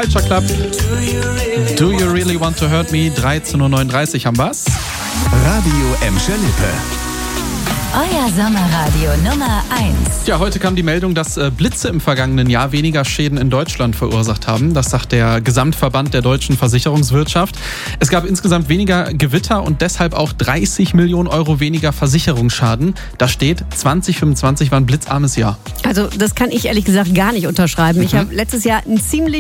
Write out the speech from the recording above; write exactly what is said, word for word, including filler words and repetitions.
Culture Club. Do you really want to hurt me? dreizehn Uhr neununddreißig haben wir's. Radio Emscher Lippe. Euer Sommerradio Nummer eins. Ja, heute kam die Meldung, dass äh, Blitze im vergangenen Jahr weniger Schäden in Deutschland verursacht haben. Das sagt der Gesamtverband der deutschen Versicherungswirtschaft. Es gab insgesamt weniger Gewitter und deshalb auch dreißig Millionen Euro weniger Versicherungsschaden. Da steht, zwanzig fünfundzwanzig war ein blitzarmes Jahr. Also das kann ich ehrlich gesagt gar nicht unterschreiben. Mhm. Ich habe letztes Jahr ein ziemlich